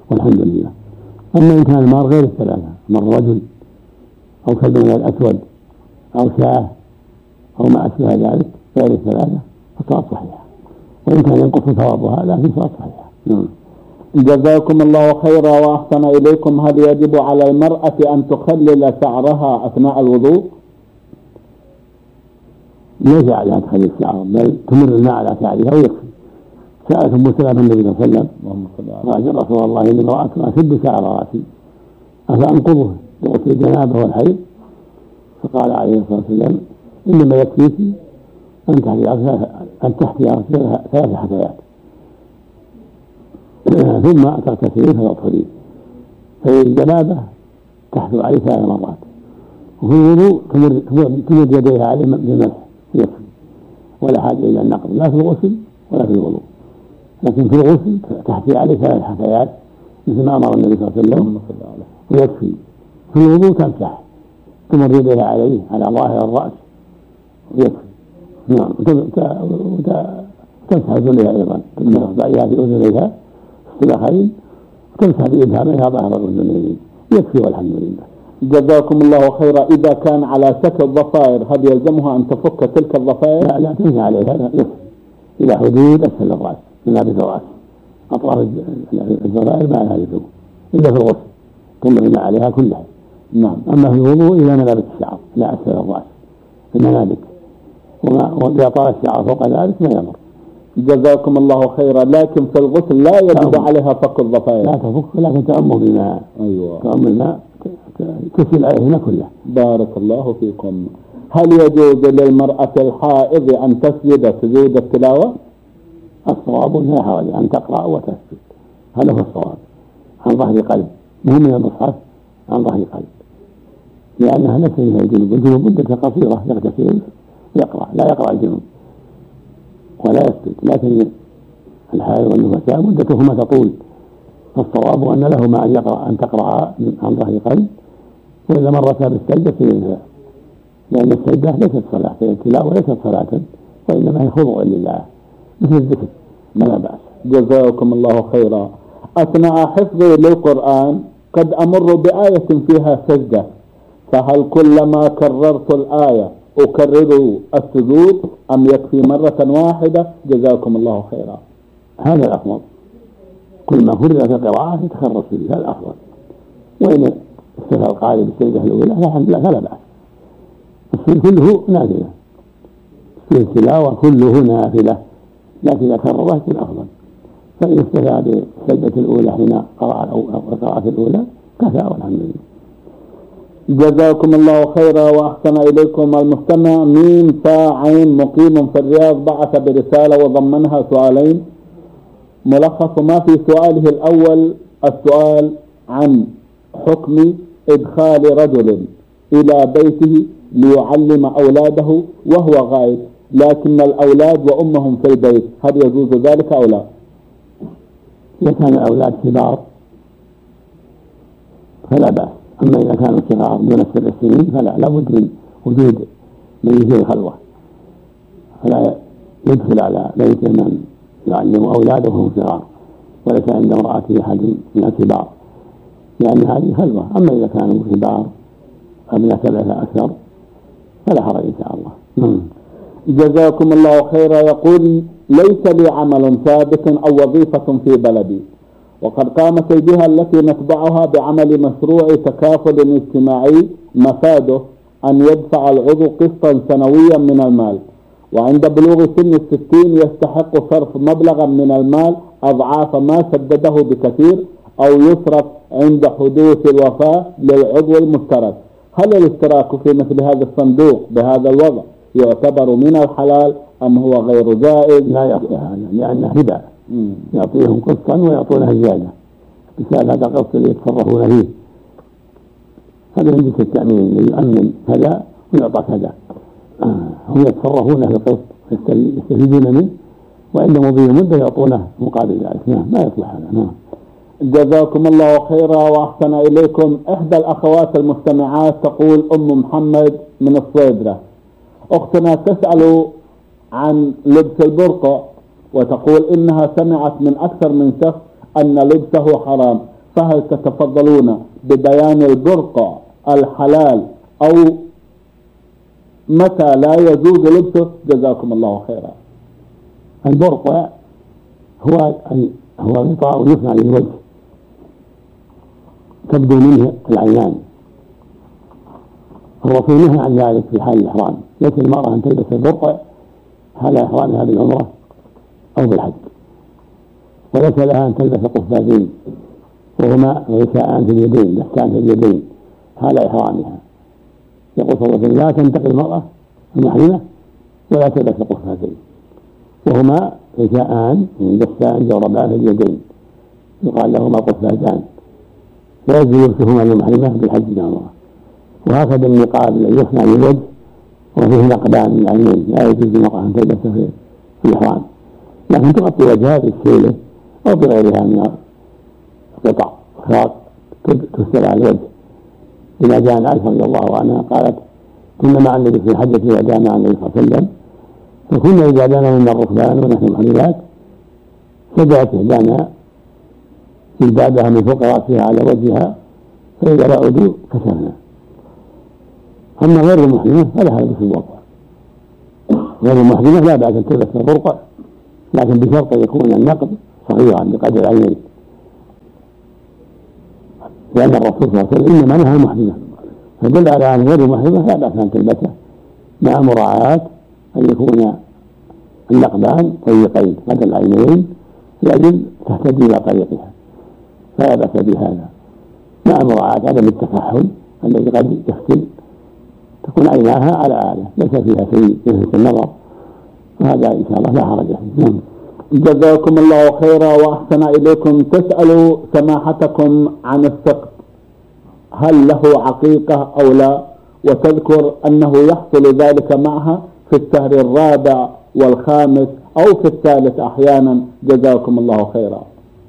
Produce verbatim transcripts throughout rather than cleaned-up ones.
والحمد لله. أما إن كان المار غير الثلاثة، مر رجل أو كلب من الأسود أو شاة أو ما أشبه ذلك غير الثلاثة فصلاة صحيحة، وإن كان ينقص ثوابها لكن صلاة صحيحة. نعم. جزاكم الله خيرا وأحسن إليكم. هل يجب على المرأة أن تخلل شعرها أثناء الوضوء؟ ليس عليها تخلل الشعر، بل تمر الماء على شعرها ويكفي. سألت أم سلمة النبي صلى الله عليه وسلم قالت: رسول الله إني امرأة أشد شعر رأسي أفأنقضه لغسل الجنابة والحيض؟ فقال عليه الصلاة والسلام: إنما يكفيك أن تحفي ثلاث حثيات ثم تغتسلين فتطهرين. فهي الجنابة تحثو عليه ثلاث مرات، وفي الوضوء تمد يديها عليه بالمسح يكفي، ولا حاجة إلى النقض لا في الغسل ولا في الوضوء. لكن في الغسل تحثي عليه ثلاث حثيات مثل ما أمر النبي صلى الله عليه وسلم ويكفي. في الوضوء تمسح تمر يديها عليه على ظاهر الرأس ويكفي. نعم. وتمسح أذنيها أيضا، تمسح بعيها في أذنيها السلاخين وتمسح بإبهامها ظهر الأذنين يكفي والحمد لله. جزاكم الله خيرا. إذا كان على شكل الضفائر هل يلزمها أن تفك تلك الضفائر؟ لا لا تمسح عليها يكفي إلى حدود أسفل الرأس ملابس الرأس، أطراف الضفائر ما لها لزوم إلا في الغسل تمر عليها كلها. نعم. أما في الوضوء إلى ملابس الشعر لا أسفل الرأس في المنابت، وإذا طال الشعر فوق ذلك ما يمر. جزاكم الله خيرا. لكن في الغسل لا يجب عليها فك الضفائر؟ لا تفك، لكن تأمه بالماء. أيوة. تأمه الماء تسيل عليهن كلها. بارك الله فيكم. هل يجوز للمرأة الحائض أن تسجد سجود التلاوة؟ الصواب لا حرج أن تقرأ وتسجد، هذا هو الصواب، عن ظهر قلب، مو من المصحف، عن ظهر قلب، لأنها ليس فيها الجنوب. الجنوب مدة قصيرة يغتسل يقرأ، لا يقرأ الجنوب ولا يسجد، لكن الحائض والنفساء مدتهما تطول، فالصواب أن لهما أن يقرأ أن تقرأ عن ظهر قلب، وإذا مرتا بالسجدة فيها، لأن السجدة ليست صلاة، فهي التلاوة ليست صلاة وإنما هي خضوع لله مثل الذكر، لا بأس. جزاكم الله خيرا. أثناء حفظي للقرآن قد أمر بآية فيها سجدة، فهل كلما كررت الآية أكرر السجود أم يكفي مرة واحدة؟ جزاكم الله خيرا. هذا الأفضل، كل ما كرر في القراءة يتكرر السجود، هذا الأفضل. وإن استفى القارئ بالسجدة الأولى فلا بأس، السجود كله نافلة، السجود التلاوة كله نافلة، لكن إذا كرره يكون أفضل. فإن استفى بالسجدة الأولى حين قرأ القراءة الأولى كفى والحمد لله. جزاكم الله خيرا وأحسن إليكم. المستمع ميم فاعين مقيم في الرياض بعث برسالة وضمنها سؤالين. ملخص ما في سؤاله الأول: السؤال عن حكم إدخال رجل إلى بيته ليعلم أولاده وهو غائب، لكن الأولاد وأمهم في البيت، هل يجوز ذلك أو لا؟ إذا كان الأولاد كبار فلا بأس، أما إذا كانوا صغار دون سبع سنين فلا، لابد من وجود من يجيب الخلوة، فلا يدخل على بيت من يعلم أولاده وهم صغار وليس عند امرأته أحد من الكبار، لأن هذه خلوة. أما إذا كانوا كبار أبناء سبعة أكثر فلا حرج إن شاء الله. جزاكم الله خيرا. يقول: ليس لي عمل ثابت أو وظيفة في بلدي، وقد قامت الجهة التي نتبعها بعمل مشروع تكافل اجتماعي مفاده أن يدفع العضو قسطا سنويا من المال، وعند بلوغ سن الستين يستحق صرف مبلغا من المال أضعاف ما سدده بكثير، أو يصرف عند حدوث الوفاة للعضو المشترك. هل الاشتراك في مثل هذا الصندوق بهذا الوضع يعتبر من الحلال أم هو غير جائز؟ لا يصح هذا، لأنه هبة، يعطيهم قسطا ويعطونها زيادة، مثال هذا القسط اللي يتصرفون فيه، هذا من جهة التأمين يؤمن كذا ويعطى كذا، هم يتصرفون في القسط يستفيدون منه، وإن مضي مدة يعطونه مقابل ذلك. نعم، ما يصلح هذا. نعم. جزاكم الله خيرا وأحسن إليكم. إحدى الأخوات المستمعات تقول: أم محمد من الصيدرة، أختنا تسأل عن لبس البرقع، وتقول إنها سمعت من أكثر من شخص أن لبسه حرام، فهل تتفضلون ببيان البرقع الحلال أو متى لا يجوز لبسه؟ جزاكم الله خيرا. البرقع هو هو غطاء يصنع للوجه تبدو منه العينان. الرسول نهى عن ذلك في حال الإحرام، ليس المرأة أن تلبس البرقع حال إحرامها بالعمرة أو بالحج، وليس لها أن تلبس قفازين وهما غشاءان في اليدين لحتان في اليدين حال إحرامها. يقول صلى الله عليه وسلم: لا تنتقل المرأة المحرمة ولا تلبس قفازين وهما غشاءان دستان جوربان في اليدين يقال لهما قفازان، لا يجوز لبسهما للمحرمة بالحج والعمرة. وهكذا النقاب الذي يصنع للوجه وفيه نقبان من العينين لا يجوز للمرأة أن تلبسه في الإحرام، لكن تغطي وجهها بالسيلة أو بغيرها من قطع خراق تستر على الوجه. إذا جاء عائشة رضي الله عنها قالت: كنا مع النبي في الحجة إذا جاء مع النبي صلى الله عليه وسلم، فكنا إذا جاءنا من الركبان ونحن محرمات سجعت إحدانا جلبابها من فوق رأسها على وجهها، فإذا رأوا كشفنا. أما غير المحرمة فلها لبس البرقع. غير المحرمة لا بأس أن تلبس البرقع، لكن بشرط أن يكون النقب صغيرا بقدر العينين، لأن الرسول صلى الله عليه وسلم إنما نهى المحرمة، فدل على أن غير المحرمة لا بأس أن تلبسه مع مراعاة أن يكون النقبان ضيقين قدر العينين لأجل تهتدي إلى طريقها، فلا بأس بهذا، مع مراعاة عدم التكحل الذي قد يختل تكون عيناها على آلة ليس فيها شيء يلفت النظر، وهذا إن شاء الله لا حرج فيه. جزاكم الله خيرا وأحسن إليكم. تسأل سماحتكم عن السقط، هل له عقيقة أو لا؟ وتذكر أنه يحصل ذلك معها في الشهر الرابع والخامس أو في الثالث أحيانا. جزاكم الله خيرا.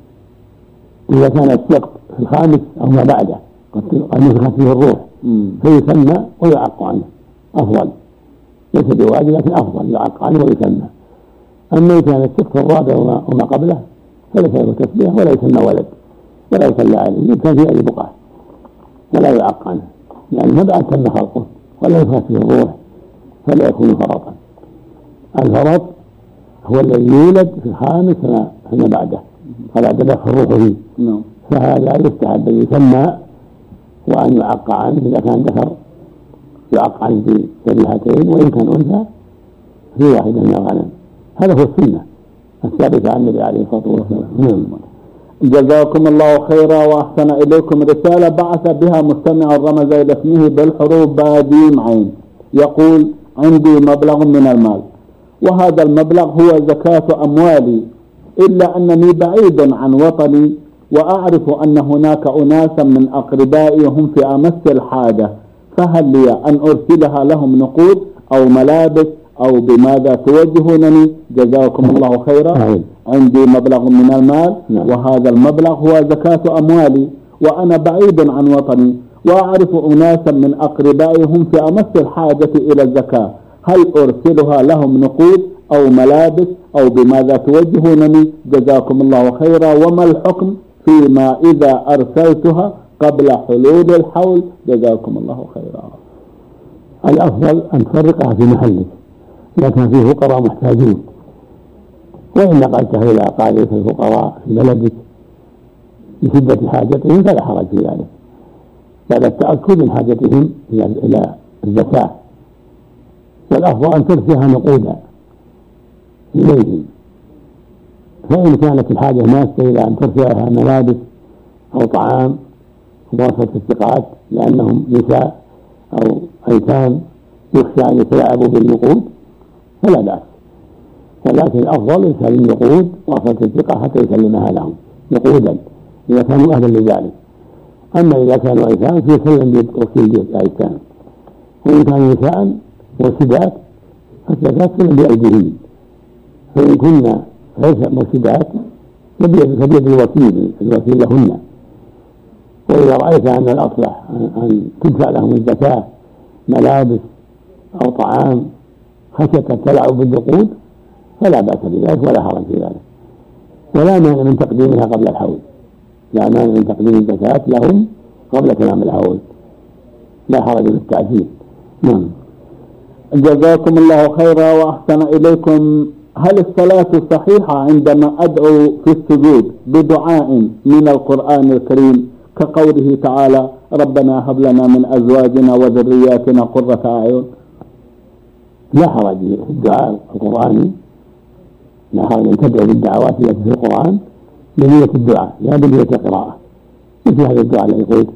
إذا كان السقط في الخامس أو ما بعده قد نفخت فيه الروح فيسمى ويعق عنه أفضل، ليس بواجب لكن أفضل يعق عنه ويسمى. أما إذا كان السقط الرابع وما قبله فليس له تسمية ولا يسمى ولد ولا يصلى عليه، يمكن في أي بقعة ولا يعق عنه، يعني ما بعد تم خلقه ولا يفخت فيه الروح فلا يكون فرطا. الفرط هو الذي يولد في الخامس فما بعده فلا تدخل الروح فيه، فهذا يستحب أن يسمى وأن يعق عنه إذا كان ذكر يعق عنه بجبهتين، وإن كان أنثى في واحدة من الغنم. هذا هو السنة الثابتة عن النبي عليه الصلاة والسلام. جزاكم الله خيرا وأحسن إليكم. رسالة بعث بها مستمع رمز إلى اسمه بالحروف باديم عين، يقول: عندي مبلغ من المال وهذا المبلغ هو زكاة أموالي، إلا أنني بعيد عن وطني وأعرف أن هناك أناسا من أقربائي هم في أمس الحاجة، فهل لي أن أرسلها لهم نقود أو ملابس أو بماذا توجهونني؟ جزاكم الله خيرا. عندي مبلغ من المال وهذا المبلغ هو زكاة أموالي وأنا بعيد عن وطني وأعرف أناسا من أقربائي هم في أمس الحاجة إلى الزكاة، هل أرسلها لهم نقود أو ملابس أو بماذا توجهونني؟ جزاكم الله خيرا. وما الحكم فيما إذا أرسلتها قبل حلول الحول؟ جزاكم الله خيرا. الأفضل أن تفرقها في محلك إذا كان فيه فقراء محتاجين، وإن نقلتها إلى قاعدة الفقراء في بلدك لشدة حاجتهم فلا حرج في ذلك بعد التأكد من حاجتهم إلى الزكاة. والأفضل أن ترسلها نقودا إليهم، فإن كانت الحاجة ماسة إلى أن ترسلها ملابس أو طعام بواسطة الثقات لأنهم نساء أو أيتام يخشى أن يتلاعبوا بالنقود فلا بأس، ولكن الأفضل يرسل النقود واسطة الثقة حتى يسلمها لهم نقودا إذا كانوا أهلا لذلك. أما إذا كانوا أيتام فيسلم بوكيل الأيتام، وإن كانوا نساء مرشدات فالزكاة تسلم بأيديهن، فإن كنا غير مرشدات فبيد الوكيل الوكيل لهن. وإذا رأيت أن الأصلح أن تدفع لهم الزكاة ملابس أو طعام خشية التلاعب بالنقود فلا بأس بذلك ولا حرج في ذلك، ولا مانع من تقديمها قبل الحول لا مانع من تقديم الزكاة لهم قبل تمام الحول، لا حرج في التعجيل. نعم. جزاكم الله خيرا وأحسن إليكم. هل الصلاة صحيحة عندما أدعو في السجود بدعاء من القرآن الكريم كقوله تعالى ربنا هب لنا من أزواجنا وذرياتنا قرة أعين؟ لا حرج في الدعاء القرآني، لا حرج أن تدعو بالدعوات التي في القرآن بنية الدعاء لا بنية القراءة، مثل هذا الدعاء الذي قلت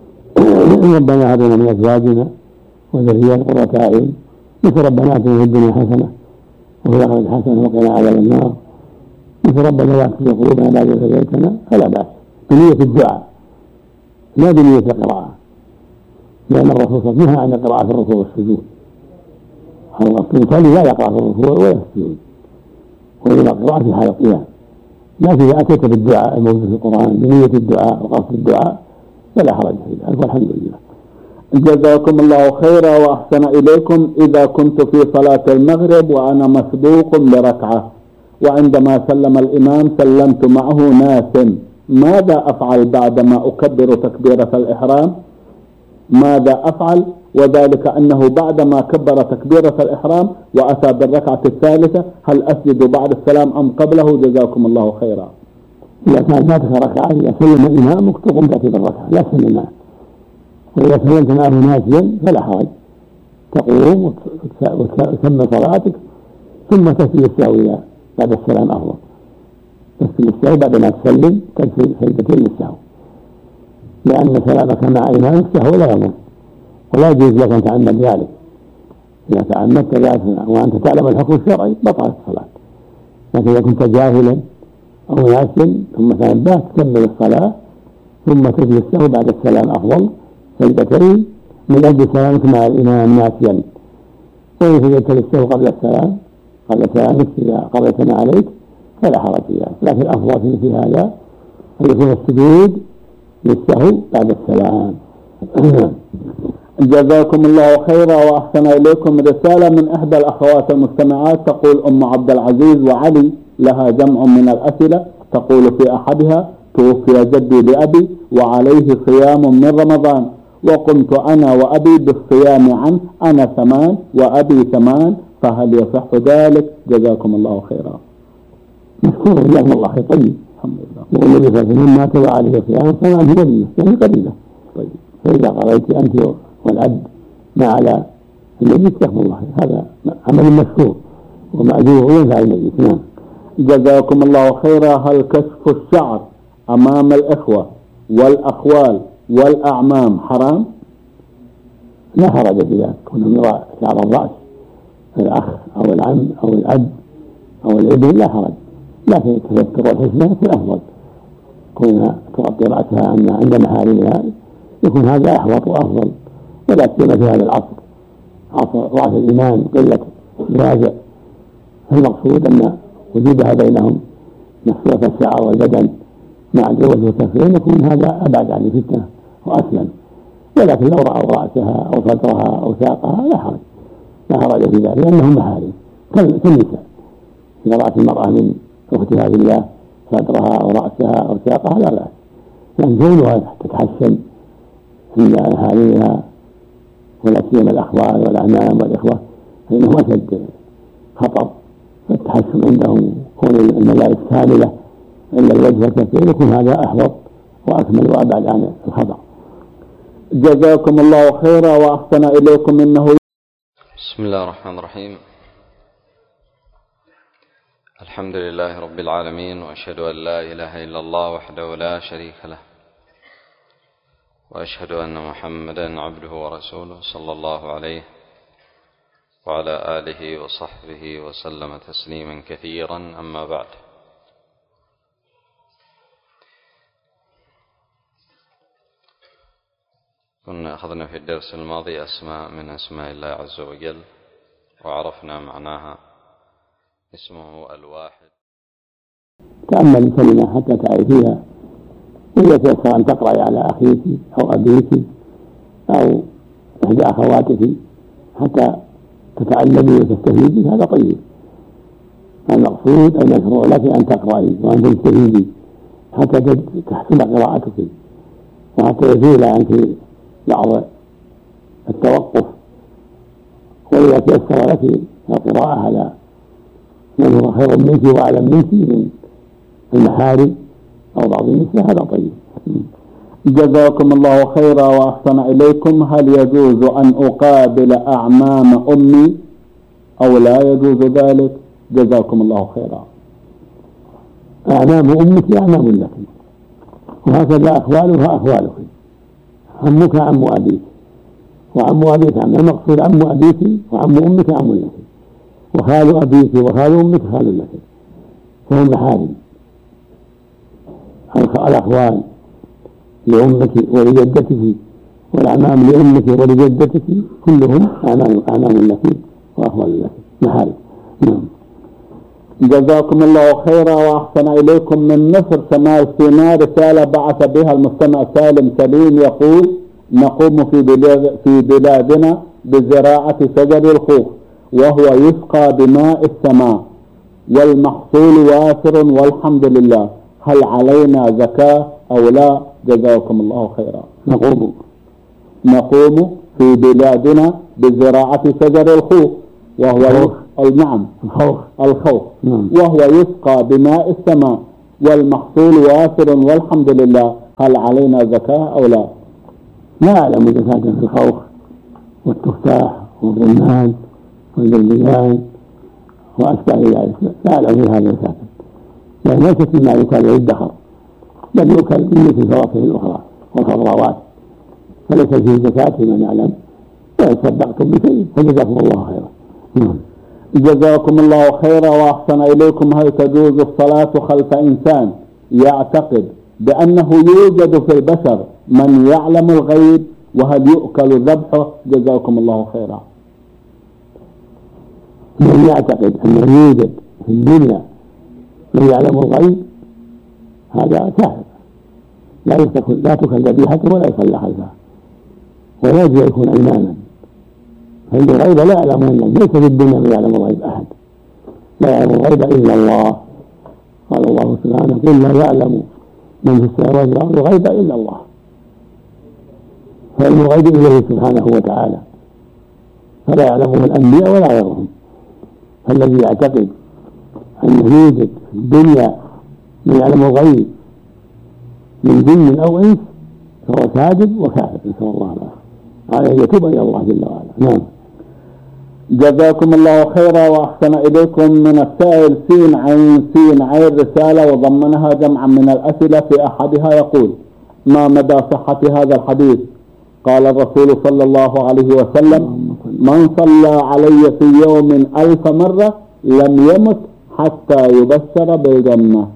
ربنا هب لنا من أزواجنا وذرياتنا قرة أعين، مثل ربنا آتنا في الدنيا حسنة وفي الآخرة حسنة وقنا عذاب النار، مثل ربنا لا تزغ قلوبنا بعد إذ هديتنا، فلا بأس بنية الدعاء لا بنية القراءة، لأن الرسول صلى الله عليه وسلم نهى عن القراءة في الركوع والسجود. الرسول لا يقرأ في الركوع ولا السجود، وإنما القراءة في حال القيام. لكن إذا أتيت بالدعاء الموجود في القرآن بنية الدعاء وقصد الدعاء فلا حرج في ذلك، والحمد لله. جزاكم الله خيرا وأحسن إليكم. إذا كنت في صلاة المغرب وأنا مسبوق بركعة وعندما سلم الإمام سلمت معه ناس، ماذا أفعل بعدما أكبر تكبيرة الإحرام؟ ماذا أفعل؟ وذلك أنه بعدما كبر تكبيرة الإحرام وأتى بالركعة الثالثة هل أسجد بعد السلام أم قبله؟ جزاكم الله خيرا. إذا كان فاتك ركعة إذا سلم الإمامك تقوم تأتي بالركعة لا تسلم معه، وإذا سلمت معه ناسيا فلا حرج، تقوم وتكمل صلاتك ثم تسجد السهو بعد السلام أفضل. تسجد السهو بعد ما تسلم تسجد سجدتين للسهو، لأن سلامك مع إمامك سهو لا يضر، ولا يجوز لك أن تعمد ذلك. إذا تعمدت ذلك وأنت تعلم الحكم الشرعي بطلت الصلاة، لكن إذا كنت جاهلا أو ناسيا ثم تنبهت تكمل الصلاة ثم تسجد السهو بعد السلام أفضل سجدتين من أجل سلامك مع الإمام ناسيا. وإن سجدت للسهو قبل السلام قبل سلامك إذا قضيت ما عليك فلا حرج فيها، لكن الأفضل في هذا أن يكون السجود للسهو بعد السلام. جزاكم الله خيرا وأحسن إليكم. رسالة من إحدى الأخوات المستمعات تقول أم عبد العزيز وعلي لها جمع من الأسئلة، تقول في أحدها توفي جدي لأبي وعليه صيام من رمضان وقمت أنا وأبي بالصيام عنه، أنا ثمان وأبي ثمان، فهل يصح ذلك؟ جزاكم الله خيرا. مشكور جزاكم الله خير. طيب الحمد لله. والنبي صلى الله عليه وسلم مات وعليه صيام ثمان هدية يعني قليلة. طيب فإذا قضيت أنت والعبد ما على الميت يحمد الله، هذا عمل مشكور ومأجور ينفع الميت. نعم. جزاكم الله خيرا. هل كشف الشعر أمام الإخوة والأخوال والأعمام حرام؟ لا حرج في ذلك، كونهم يرى شعر الرأس الأخ أو العم أو الأب أو الابن لا حرج، لكن التذكر والحسنى في الأفضل، كونها تغطي رأسها عند محارمها يكون هذا أحوط وأفضل، ولا سيما في هذا العصر عصر رأس الإيمان قلة راجع. فالمقصود أن وجودها بينهم مخصوص الشعر والبدن مع الجوز والتفرين يكون هذا أبعد عن الفتنة وأسلم، ولكن لو رأوا رأسها أو صدرها أو ساقها لا حرج، لا حرج في ذلك لأنهم محارم كالنساء. إذا رأت المرأة من أختها في الله صدرها أو رأسها أو ساقها لا بأس، لأن زوجها تتحسن عند محارمها، ولا سيما الأخوال والأعمام والإخوة فإنهم أشد خطر، فالتحسن عندهم كون الملابس كاملة إلا الوجه والكفين يكون هذا أحوط وأكمل وأبعد عن الخطأ. جزاكم الله خيرا وأحسن إليكم. إنه بسم الله الرحمن الرحيم. الحمد لله رب العالمين، وأشهد أن لا إله إلا الله وحده لا شريك له، وأشهد أن محمدا عبده ورسوله صلى الله عليه وعلى آله وصحبه وسلم تسليما كثيرا. أما بعد، كنا أخذنا في الدرس الماضي أسماء من أسماء الله عز وجل وعرفنا معناها. اسمه الواحد. تأمل كلمة حتى تعرفيها، وإذا تيسر أن تقرأي على أخيك أو أبيك أو إحدى أخواتك حتى تتعلمي وتستفيدي هذا طيب. المقصود المشروع لك أن تقرأي وأن تجتهدي حتى تحسن قراءتك وحتى يزول عنك بعض التوقف، وإذا تيسر لك القراءة على من هو خير منك وأعلم منك من المحارم أو بعض النساء هذا طيب. جزاكم الله خيرا وأحسن إليكم. هل يجوز أن أقابل أعمام أمي أو لا يجوز ذلك؟ جزاكم الله خيرا. أعمام أمك أعمام لك، وهكذا أخوالها أخوالك، عمك عم أبيك وعم أبيك عم، المقصود عم أبيك وعم أمك عم لك، وخال أبيك وخال أمك خال لك، فهم محارم. الأخوال لأمك ولجدتك والأعمام لأمك ولجدتك كلهم أعمام أعمام لك وأخوال لك محارم. نعم. جزاكم الله خيرا وأحسن إليكم. من مصر شمال سيناء رسالة بعث بها المستمع سالم سليم يقول: نقوم في بلاد في بلادنا بزراعة شجر الخوخ وهو يسقى بماء السماء والمحصول وافر والحمد لله، هل علينا زكاة أو لا؟ جزاكم الله خيرا. نقوم نقوم في بلادنا بزراعة شجر الخوخ وهو نعم الخوخ الخوخ نعم. وهو يسقى بماء السماء والمحصول وافر والحمد لله، هل علينا زكاة أو لا؟ لا أعلم زكاة في الخوخ والتفاح والرمان والبرتقال وأشباه ذلك، لا أعلم في هذا زكاة، لأن ليست مما يكال يدخر، بل يؤكل بنية الفواكه الأخرى والخضروات، فليس فيه زكاة من يعلم. وإن صدقتم بشيء فجزاكم الله خيرا. جزاكم الله خيرا وأحسن إليكم. هل تجوز الصلاة خلف إنسان يعتقد بأنه يوجد في البشر من يعلم الغيب، وهل يؤكل ذبحه؟ جزاكم الله خيرا. من يعتقد أنه يوجد في الدنيا من يعلم الغيب هذا كافر، لا يتكل لا تكل ذبيحته ولا يصلى خلفها، ولا يجب أن يكون إماما، فإن الغيب لا يعلمون، ليس في الدنيا من يعلم الغيب أحد، لا يعلم الغيب إلا الله. قال الله سبحانه: قل لا يعلم من في السماوات والأرض الغيب إلا الله، فإن الغيب إليه سبحانه وتعالى، فلا يعلمه الأنبياء ولا غيرهم. فالذي يعتقد أنه يوجد في الدنيا من يعلم الغيب من جن أو إنس فهو كاذب وكافر، نسأل الله العافية، عليه أن يتوب إلى الله جل وعلا. نعم. جزاكم الله خيرا وأحسن إليكم. من السائل سين عين سين عين رسالة وضمنها جمعا من الأسئلة، في أحدها يقول: ما مدى صحة هذا الحديث؟ قال الرسول صلى الله عليه وسلم: من صلى علي في يوم ألف مرة لم يمت حتى يبشر بالجنة.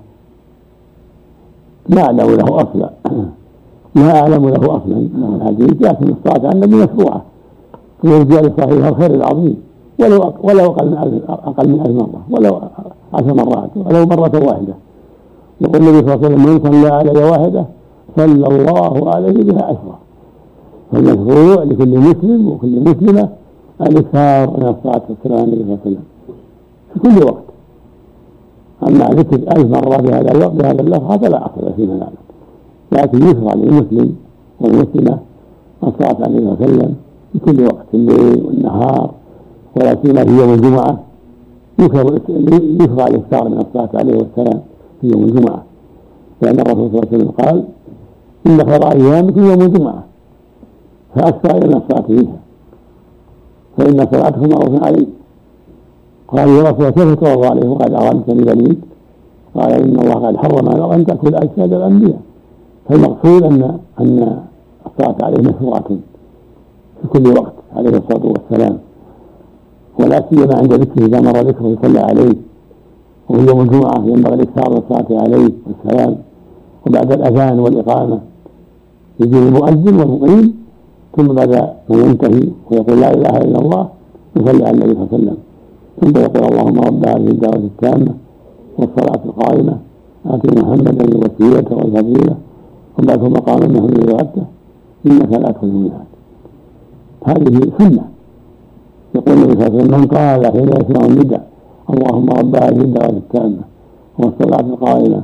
لا أعلم له أصلا لا أعلم له أصلا من الحديث، لكن الصلاة على النبي مشروعة في رجال صحيح الخير العظيم، ولو ولو أقل من ألف أقل من ألف مرة، ولو عشر مرات، ولو مرة واحدة. يقول النبي صلى الله عليه وسلم: من صلى علي واحدة صلى الله عليه بها عشرة. فالمشروع لكل مسلم وكل مسلمة الإكثار من الصلاة والسلام عليه النبي صلى الله عليه وسلم في كل وقت. أما ذكر ألف مرة بهذا الوقت بهذا اللفظ هذا لا أصل فيما نعلم، لكن يشرع للمسلم والمسلمة الصلاة عليه الصلاة والسلام في كل وقت، الليل والنهار، ولا سيما في يوم الجمعة يشرع الإكثار من الصلاة عليه والسلام في يوم الجمعة، لأن الرسول صلى الله عليه وسلم قال: إن خير أيامكم يوم الجمعة فأكثر من الصلاة فيها فإن صلاتكم معروف عليه. قال: يا رسول الله كيف توضأ عليه وقد أرمتني بنيت؟ قال: إن الله قد حرم على أن تأكل أجساد الأنبياء. فالمقصود أن أن الصلاة عليه مشروعة في كل وقت عليه الصلاة والسلام، ولا سيما عند ذكره إذا مر ذكره يصلى عليه، وفي يوم الجمعة ينبغي الإكثار من الصلاة عليه والسلام، وبعد الأذان والإقامة يجي المؤذن والمقيم، ثم بعد ما ينتهي ويقول لا إله إلا الله يصلي على النبي صلى الله عليه وسلم، ثم يقول: اللهم رب هذه الدعوة التامة والصلاة القائمة آت محمدا الوسيلة والفضيلة وبعثه مقاما محمودا وعدته إنك لا تخلف الميعاد. هذه سنة. يقول النبي صلى الله عليه وسلم: من قال حين يسمع النداء اللهم رب هذه الدعوة التامة والصلاة القائمة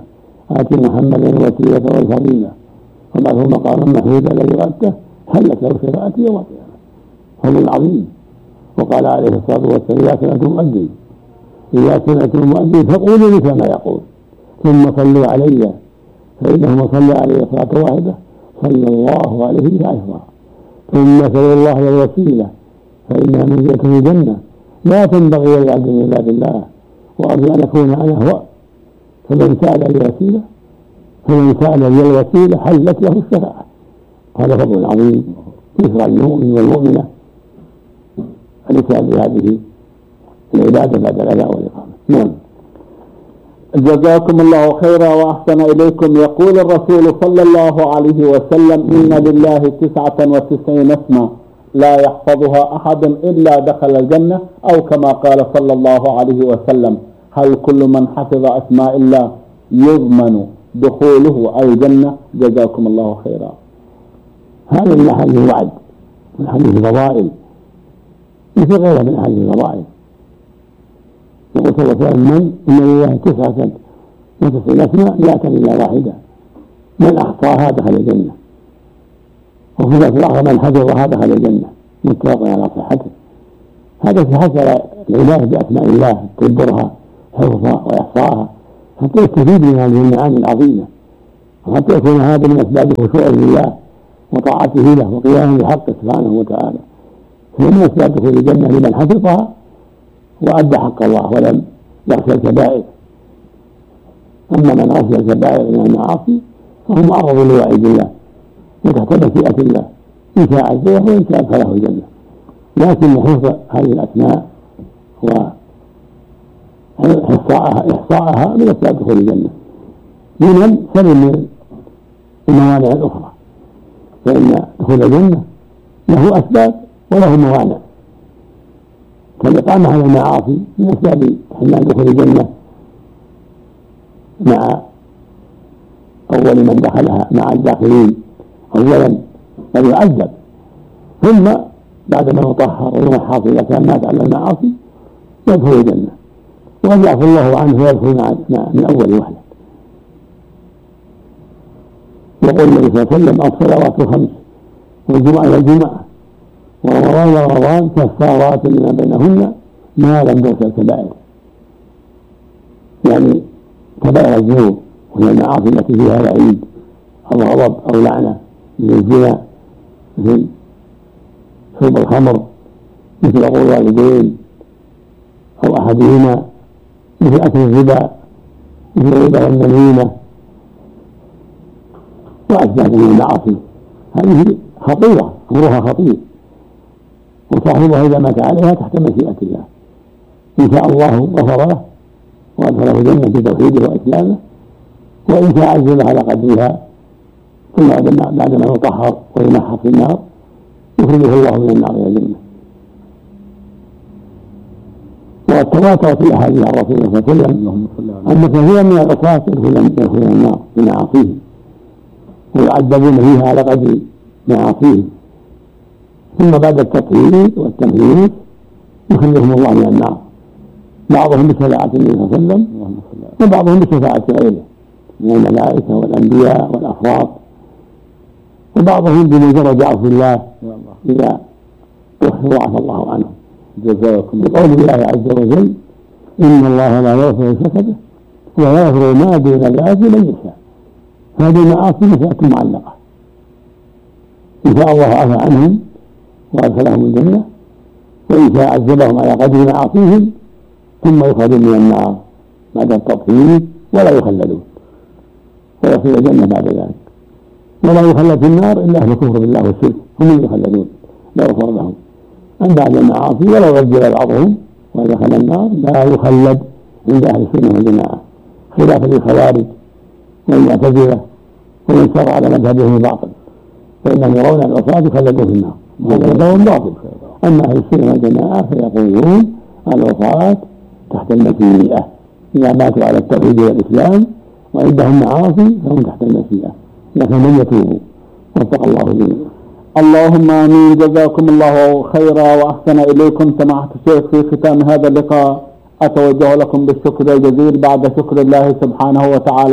آت محمدا الوسيلة والفضيلة وبعثه مقاما محمودا الذي وعدته حلت له شفاعة يوم القيامة، فضل عظيم. وقال عليه الصلاة والسلام: إذا سمعتم مؤذن إذا سمعتم مؤذن فقولوا مثل ما يقول ثم صلوا علي فإنه من صلى عليه صلاة واحدة صلى الله عليه بها عشرا، ثم سلوا الله الوسيلة فإنها منزلة في الجنة لا تنبغي لعبد من عباد الله وأرجو أن أكون أنا هو، فمن سأل لي وسيلة فمن سأل لي الوسيلة حلت له الشفاعة. هذا فضل عظيم يسرى المؤمن والمؤمنة الإسلام بهذه العبادة بعد الأداء والإقامة. نعم. جزاكم الله خيرا وأحسن إليكم. يقول الرسول صلى الله عليه وسلم: إن لله تسعة وتسعين اسما لا يحفظها أحد إلا دخل الجنة، أو كما قال صلى الله عليه وسلم: هل كل من حفظ أسماء الله يضمن دخوله الجنة؟ جزاكم الله خيرا. هذا من أحاديث الوعد من حديث الفضائل مثل غيره من أحاديث الفضائل. يقول صلى الله عليه وسلم: من إن لله تسعة وتسعين اسماء لا تزال إلا واحدة من أحصاها دخل الجنة، وفي ذات الآخر من حفظها دخل الجنة، متفق على صحته. هذا في حصل العناية بأسماء الله تدبرها حفظها وإحصاها حتى يستفيد من هذه المعاني العظيمة، وحتى يكون هذا من أسباب خشوعه لله وطاعته له وقيامه بحقه سبحانه وتعالى. هو من أسباب دخول الجنة لمن حفظها وأدى حق الله ولم يخشى الكبائر. أما من خشي الكبائر من المعاصي فهو معرض لوعيد الله وتحت مشيئة الله، إن شاء عزه وإن شاء فله الجنة. لكن حفظ هذه الأسماء وإحصاءها من أسباب دخول الجنة، لمن سلم من الموانع الأخرى، فإن دخول الجنة له أسباب وله موانع، كالإقامة على المعاصي من أسباب حمل دخول الجنة مع أول من دخلها مع الداخلين أولا قد يعذب، ثم بعد ما يطهر ويمحص إذا كان مات على المعاصي يدخل الجنة، وقد يعفو الله عنه ويدخل من أول وهلة. يقول النبي صلى الله عليه وسلم: الصلوات الخمس والجمعة إلى الجمعة ورمضان إلى رمضان كفارات لما بينهن ما لم تغفر الكبائر، يعني كبائر الذنوب وهي المعاصي التي فيها وعيد أو غضب أو لعنة، مثل الزنا، مثل شرب الخمر، مثل عقوق الوالدين أو أحدهما، مثل أكل الربا، مثل الربا والنميمة وأشباه من المعاصي. هذه خطيرة، أمرها خطير، وصاحبها إذا مات عليها تحت مشيئة الله إن شاء الله غفر له وأدخله الجنة بتوحيده وإسلامه، وإن شاء عذب على قدرها ثم بعدما يطهر ويمحص في النار يخرجه الله من النار إلى الجنة. والتواتر في أحاديث الرسول صلى الله عليه وسلم أن كثيرا من العصاة يدخلون النار بمعاصيهم ويعذبون فيها على قدر معاصيهم، ثم بعد التطهير والتمهيد يخرجهم الله من النار، بعضهم بشفاعة النبي صلى الله عليه وسلم وبعضهم بشفاعة غيره من الملائكة والأنبياء والأفراد، وبعضهم بمجرد عفو الله إذا أخفوا عفى الله عنهم. جزاكم الله. بقول الله عز وجل: إن الله لا يغفر الشرك به ويغفر ما دون ذلك لمن يشاء. هذه المعاصي مسألة معلقة، إن شاء الله عفى عنهم وأدخلهم الجنة، وإن شاء عذبهم على قدر معاصيهم ثم يخرجون من النار بعد التطهير ولا يخلدون ويصل الجنة بعد ذلك، ولا يخلد في النار إلا أهل الكفر بالله والشرك، هم اللي يخلدون لا يغفر لهم. أما بعد المعاصي ولو رجل بعضهم ودخل النار لا يخلد عند أهل السنة والجماعة، خلافا للخوارج والمعتزلة ومن سار على مذهبهم الباطل، فإنهم يرون العصاة يخلدون في النار، هذا قول باطل. أما أهل السنة والجماعة فيقولون العصاة تحت المشيئة إذا ماتوا على التوحيد والإسلام وعندهم معاصي فهم تحت المشيئة لكن لم يتوبوا، واتقى الله جميعا. اللهم آمين. جزاكم الله خيرا وأحسن إليكم سماحة الشيخ. في ختام هذا اللقاء أتوجه لكم بالشكر الجزيل بعد شكر الله سبحانه وتعالى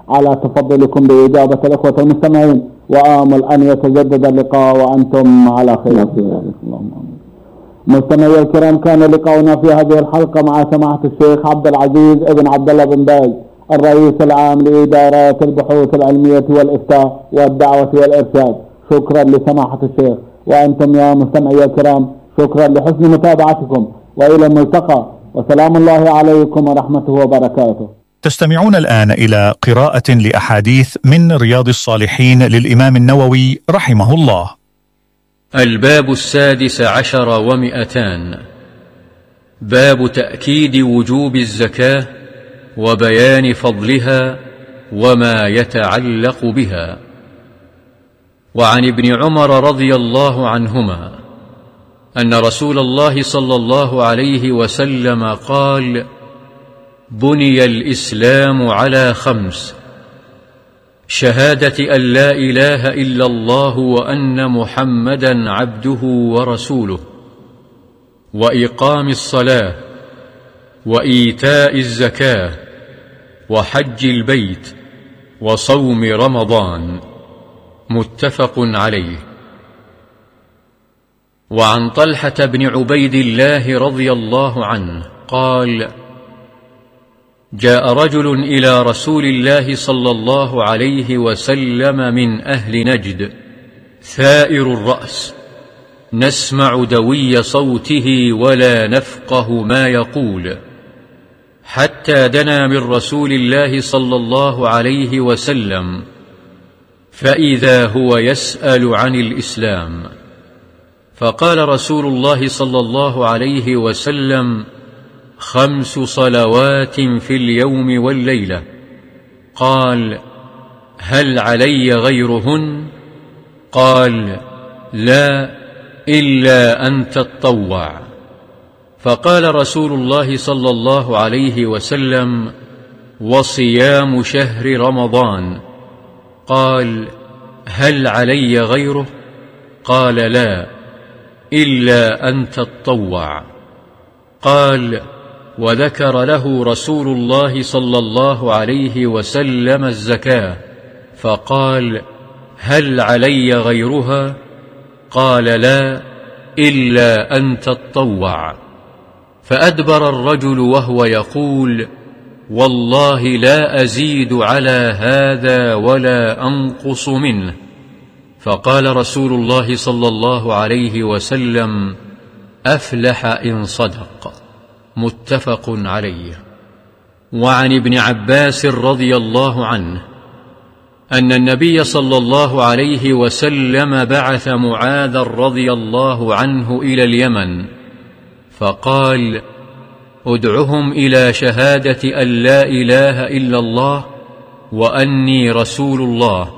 على تفضلكم بإجابة الإخوة المستمعين، وآمل أن يتجدد اللقاء وأنتم على خير. اللهم مستمعي الكرام، كان لقاؤنا في هذه الحلقة مع سماحة الشيخ عبد العزيز ابن عبد الله بن باز، الرئيس العام لإدارات البحوث العلمية والإفتاء والدعوة والإرشاد. شكرا لسماحة الشيخ، وأنتم يا مستمعي الكرام شكرا لحسن متابعتكم، وإلى الملتقى، وسلام الله عليكم ورحمته وبركاته. تستمعون الآن إلى قراءة لأحاديث من رياض الصالحين للإمام النووي رحمه الله. الباب السادس عشر ومئتان، باب تأكيد وجوب الزكاة وبيان فضلها وما يتعلق بها. وعن ابن عمر رضي الله عنهما أن رسول الله صلى الله عليه وسلم قال: بني الإسلام على خمس: شهادة أن لا إله إلا الله وأن محمدا عبده ورسوله، وإقام الصلاة، وإيتاء الزكاة، وحج البيت، وصوم رمضان. متفق عليه. وعن طلحة بن عبيد الله رضي الله عنه قال: جاء رجل إلى رسول الله صلى الله عليه وسلم من أهل نجد ثائر الرأس، نسمع دوي صوته ولا نفقه ما يقول، حتى دنا من رسول الله صلى الله عليه وسلم، فإذا هو يسأل عن الإسلام. فقال رسول الله صلى الله عليه وسلم: خمس صلوات في اليوم والليلة. قال: هل علي غيرهن؟ قال: لا، إلا أن تتطوع. فقال رسول الله صلى الله عليه وسلم: وصيام شهر رمضان. قال: هل علي غيره؟ قال: لا، إلا أن تتطوع. قال: وذكر له رسول الله صلى الله عليه وسلم الزكاة، فقال: هل علي غيرها؟ قال: لا، إلا أن تتطوع. فأدبر الرجل وهو يقول: والله لا أزيد على هذا ولا أنقص منه. فقال رسول الله صلى الله عليه وسلم: أفلح إن صدق. متفق عليه. وعن ابن عباس رضي الله عنه أن النبي صلى الله عليه وسلم بعث معاذ رضي الله عنه إلى اليمن، فقال: ادعهم إلى شهادة أن لا إله إلا الله وأني رسول الله،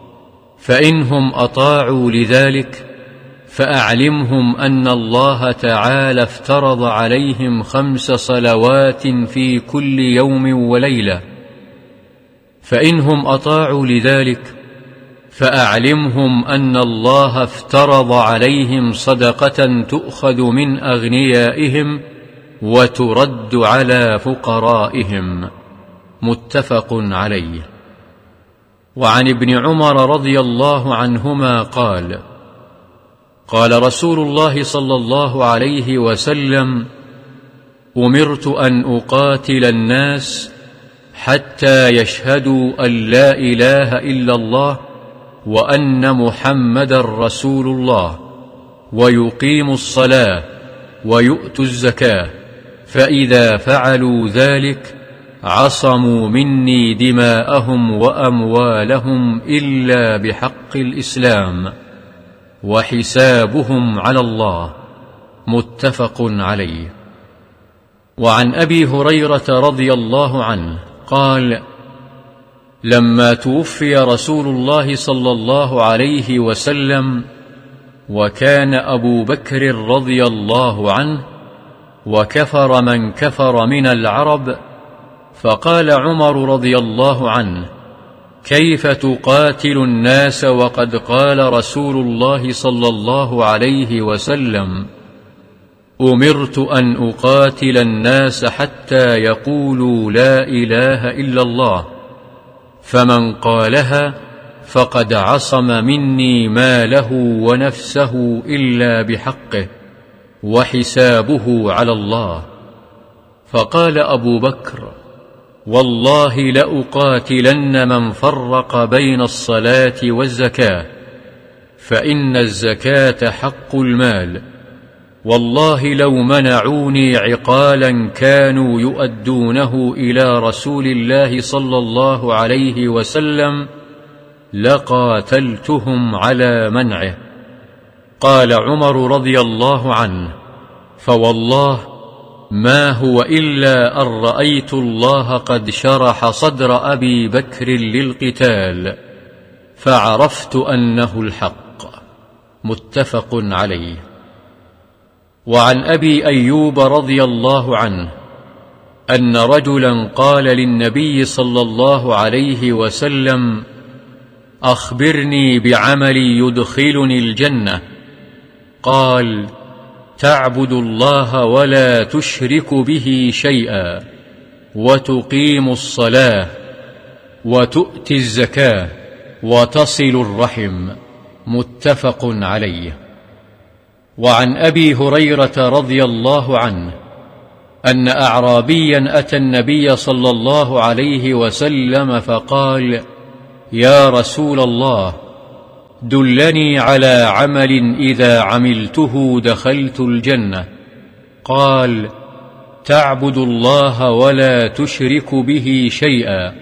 فإنهم أطاعوا لذلك فأعلمهم أن الله تعالى افترض عليهم خمس صلوات في كل يوم وليلة، فإنهم أطاعوا لذلك فأعلمهم أن الله افترض عليهم صدقة تؤخذ من أغنيائهم وترد على فقرائهم. متفق عليه. وعن ابن عمر رضي الله عنهما قال: قال رسول الله صلى الله عليه وسلم: أمرت أن أقاتل الناس حتى يشهدوا أن لا إله إلا الله وأن محمدا رسول الله، ويقيموا الصلاة ويؤتوا الزكاة، فإذا فعلوا ذلك عصموا مني دماءهم وأموالهم إلا بحق الإسلام، وحسابهم على الله. متفق عليه. وعن أبي هريرة رضي الله عنه قال: لما توفي رسول الله صلى الله عليه وسلم وكان أبو بكر رضي الله عنه وكفر من كفر من العرب، فقال عمر رضي الله عنه: كيف تقاتل الناس وقد قال رسول الله صلى الله عليه وسلم: أمرت أن أقاتل الناس حتى يقولوا لا إله إلا الله، فمن قالها فقد عصم مني ماله ونفسه إلا بحقه وحسابه على الله. فقال أبو بكر: والله لأقاتلن من فرق بين الصلاة والزكاة، فإن الزكاة حق المال، والله لو منعوني عقالا كانوا يؤدونه إلى رسول الله صلى الله عليه وسلم لقاتلتهم على منعه. قال عمر رضي الله عنه: فوالله ما هو إلا أن رأيت الله قد شرح صدر أبي بكر للقتال فعرفت أنه الحق. متفق عليه. وعن أبي أيوب رضي الله عنه أن رجلا قال للنبي صلى الله عليه وسلم: أخبرني بعمل يدخلني الجنة. قال: تعبد الله ولا تشرك به شيئا، وتقيم الصلاة، وتؤتي الزكاة، وتصل الرحم. متفق عليه. وعن أبي هريرة رضي الله عنه أن أعرابيا أتى النبي صلى الله عليه وسلم فقال: يا رسول الله، دلني على عمل إذا عملته دخلت الجنة. قال: تعبد الله ولا تشرك به شيئا،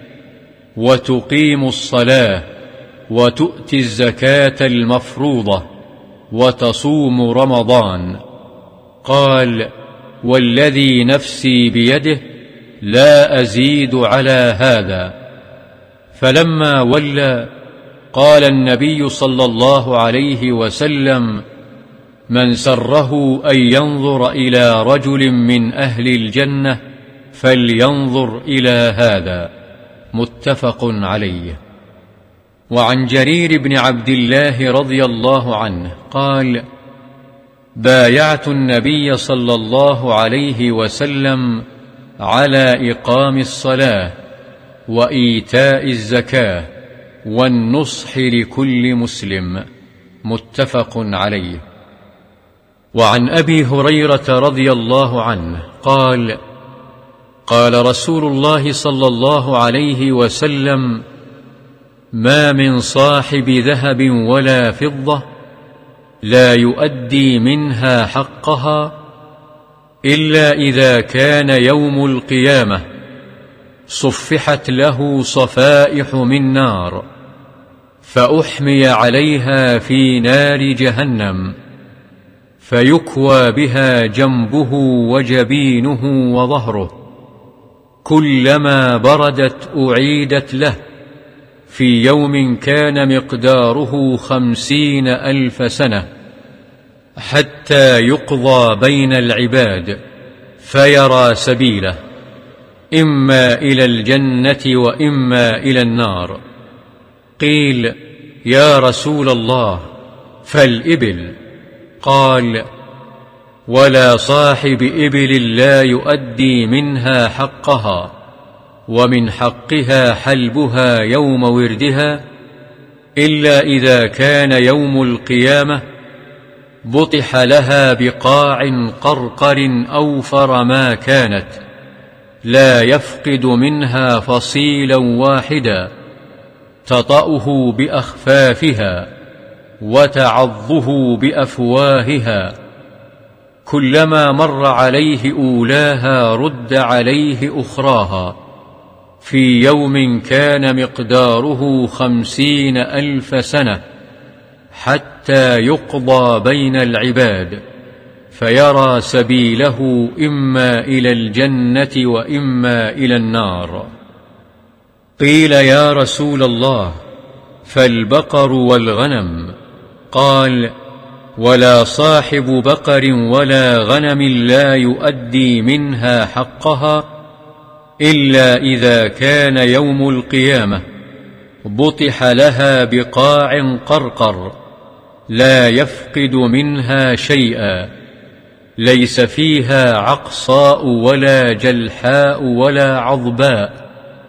وتقيم الصلاة، وتؤتي الزكاة المفروضة، وتصوم رمضان. قال: والذي نفسي بيده لا أزيد على هذا. فلما ولى قال النبي صلى الله عليه وسلم: من سره أن ينظر إلى رجل من أهل الجنة فلينظر إلى هذا. متفق عليه. وعن جرير بن عبد الله رضي الله عنه قال: بايعت النبي صلى الله عليه وسلم على إقام الصلاة وإيتاء الزكاة والنصح لكل مسلم. متفق عليه. وعن أبي هريرة رضي الله عنه قال: قال رسول الله صلى الله عليه وسلم: ما من صاحب ذهب ولا فضة لا يؤدي منها حقها إلا إذا كان يوم القيامة صفحت له صفائح من نار فأحمي عليها في نار جهنم فيكوى بها جنبه وجبينه وظهره، كلما بردت أعيدت له، في يوم كان مقداره خمسين ألف سنة، حتى يقضى بين العباد فيرى سبيله، إما إلى الجنة وإما إلى النار. قيل: يا رسول الله، فالإبل؟ قال: ولا صاحب إبل لا يؤدي منها حقها، ومن حقها حلبها يوم وردها، إلا إذا كان يوم القيامة بطح لها بقاع قرقر أوفر ما كانت، لا يفقد منها فصيلا واحدا، تطأه بأخفافها وتعضه بأفواهها، كلما مر عليه أولاها رد عليه أخراها، في يوم كان مقداره خمسين ألف سنة، حتى يقضى بين العباد فيرى سبيله إما إلى الجنة وإما إلى النار. قيل: يا رسول الله، فالبقر والغنم؟ قال: ولا صاحب بقر ولا غنم لا يؤدي منها حقها إلا إذا كان يوم القيامة بطح لها بقاع قرقر، لا يفقد منها شيئا، ليس فيها عقصاء ولا جلحاء ولا عضباء،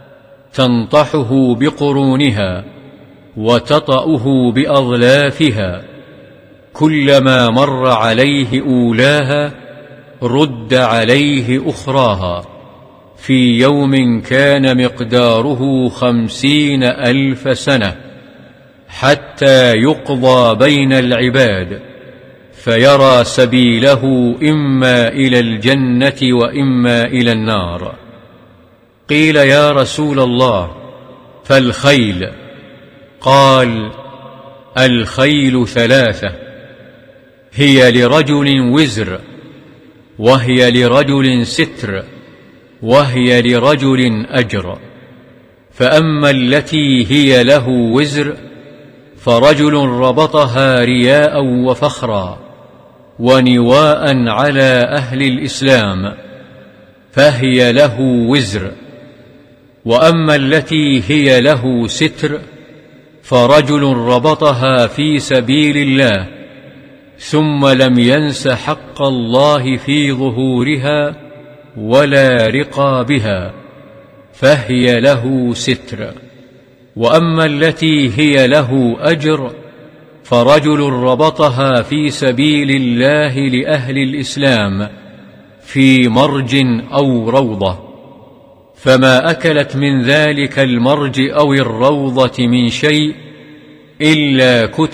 تنطحه بقرونها وتطأه بأظلافها، كلما مر عليه أولاها رد عليه أخراها، في يوم كان مقداره خمسين ألف سنة، حتى يقضى بين العباد فيرى سبيله إما إلى الجنة وإما إلى النار. قيل يا رسول الله فالخيل؟ قال الخيل ثلاثة: هي لرجل وزر، وهي لرجل ستر، وهي لرجل أجر. فأما التي هي له وزر فرجل ربطها رياء وفخرا ونواء على أهل الإسلام، فهي له وزر. وأما التي هي له ستر فرجل ربطها في سبيل الله ثم لم ينس حق الله في ظهورها ولا رقابها، فهي له ستر. وأما التي هي له أجر فرجل ربطها في سبيل الله لأهل الإسلام في مرج أو روضة، فما أكلت من ذلك المرج أو الروضة من شيء إلا كتب